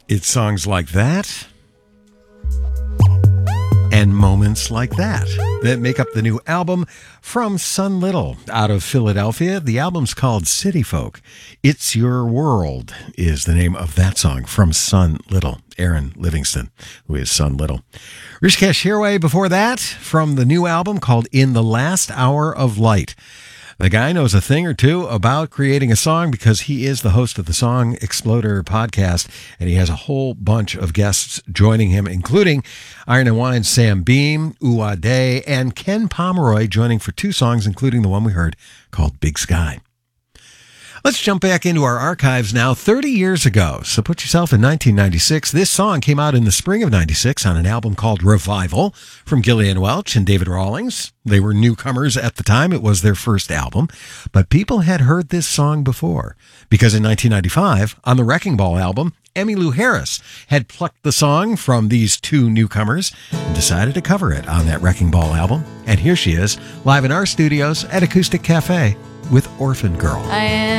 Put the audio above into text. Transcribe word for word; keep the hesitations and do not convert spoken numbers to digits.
It's songs like that and moments like that that make up the new album from Sun Little out of Philadelphia. The album's called City Folk. It's Your World is the name of that song from Sun Little. Aaron Livingston, who is Sun Little. Rishikesh Hirway before that from the new album called In the Last Hour of Light. The guy knows a thing or two about creating a song because he is the host of the Song Exploder podcast, and he has a whole bunch of guests joining him, including Iron and Wine's Sam Beam, Uwade, and Ken Pomeroy joining for two songs, including the one we heard called Big Sky. Let's jump back into our archives now. thirty years ago, so put yourself in nineteen ninety-six. This song came out in the spring of ninety-six on an album called Revival from Gillian Welch and David Rawlings. They were newcomers at the time. It was their first album, but people had heard this song before because in nineteen ninety-five, on the Wrecking Ball album, Emmylou Harris had plucked the song from these two newcomers and decided to cover it on that Wrecking Ball album. And here she is, live in our studios at Acoustic Cafe with Orphan Girl. I am